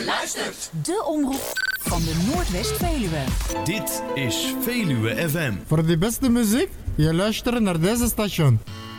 Je luistert. De omroep van de Noordwest-Veluwe. Dit is Veluwe FM. Voor de beste muziek, je luistert naar deze station.